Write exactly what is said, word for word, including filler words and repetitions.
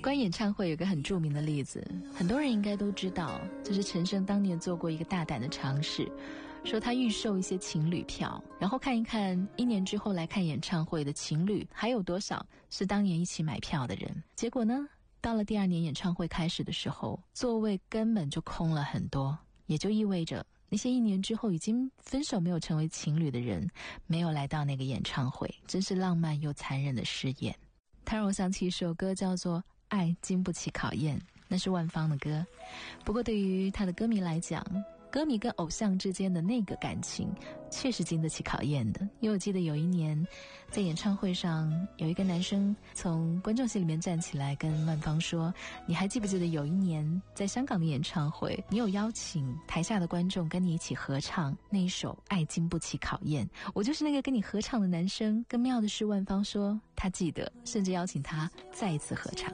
关于演唱会有个很著名的例子，很多人应该都知道，就是陈升当年做过一个大胆的尝试，说他预售一些情侣票，然后看一看一年之后来看演唱会的情侣还有多少是当年一起买票的人。结果呢，到了第二年演唱会开始的时候，座位根本就空了很多，也就意味着那些一年之后已经分手没有成为情侣的人没有来到那个演唱会，真是浪漫又残忍的试验。他让我想起一首歌叫做《爱经不起考验》，那是万芳的歌。不过对于他的歌迷来讲，歌迷跟偶像之间的那个感情确实经得起考验的。因为我记得有一年在演唱会上，有一个男生从观众席里面站起来跟万芳说，你还记不记得有一年在香港的演唱会，你有邀请台下的观众跟你一起合唱那一首《爱经不起考验》，我就是那个跟你合唱的男生。更妙的是，万芳说他记得，甚至邀请他再一次合唱。